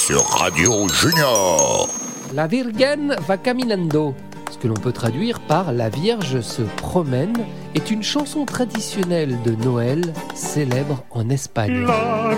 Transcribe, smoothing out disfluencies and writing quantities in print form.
sur Radio Junior. La Virgen va caminando, ce que l'on peut traduire par La Vierge se promène, est une chanson traditionnelle de Noël célèbre en Espagne. La